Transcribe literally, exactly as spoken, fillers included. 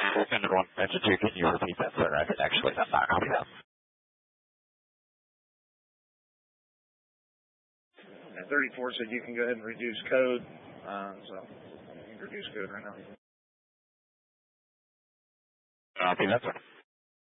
Defender one, Defender two, can you repeat that, sir? I did actually not copy that. And thirty-four said you can go ahead and reduce code, uh, so you can reduce code right now. Copy that, sir.